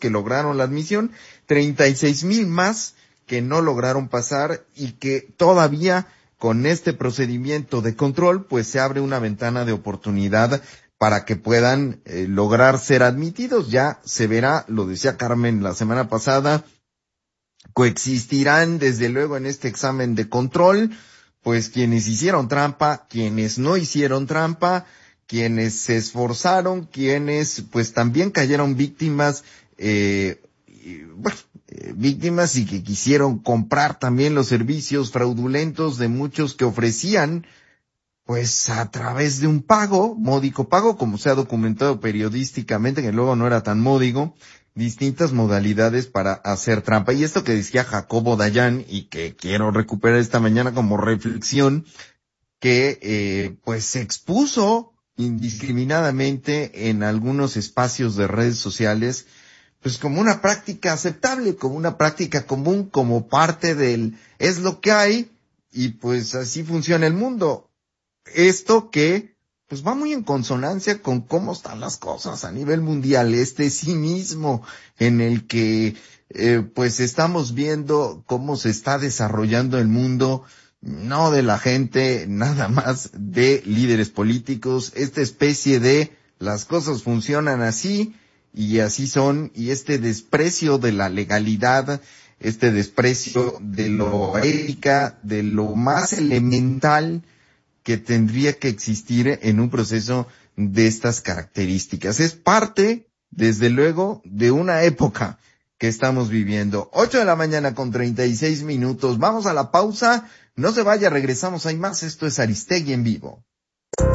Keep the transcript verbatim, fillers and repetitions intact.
que lograron la admisión, treinta y seis mil más que no lograron pasar y que todavía con este procedimiento de control pues se abre una ventana de oportunidad para que puedan eh, lograr ser admitidos. Ya se verá, lo decía Carmen la semana pasada, coexistirán desde luego en este examen de control pues quienes hicieron trampa, quienes no hicieron trampa, quienes se esforzaron, quienes pues también cayeron víctimas, eh, y, bueno, eh, víctimas y que quisieron comprar también los servicios fraudulentos de muchos que ofrecían pues a través de un pago, módico pago, como se ha documentado periodísticamente, que luego no era tan módico, distintas modalidades para hacer trampa. Y esto que decía Jacobo Dayan, y que quiero recuperar esta mañana como reflexión, que eh, pues se expuso indiscriminadamente en algunos espacios de redes sociales, pues como una práctica aceptable, como una práctica común, como parte del es lo que hay, y pues así funciona el mundo. Esto que pues va muy en consonancia con cómo están las cosas a nivel mundial, este cinismo en el que eh, pues estamos viendo cómo se está desarrollando el mundo, no de la gente, nada más de líderes políticos, esta especie de las cosas funcionan así y así son, y este desprecio de la legalidad, este desprecio de lo ética, de lo más elemental que tendría que existir en un proceso de estas características. Es parte, desde luego, de una época que estamos viviendo. Ocho de la mañana con treinta y seis minutos. Vamos a la pausa. No se vaya, regresamos. Hay más. Esto es Aristegui en vivo.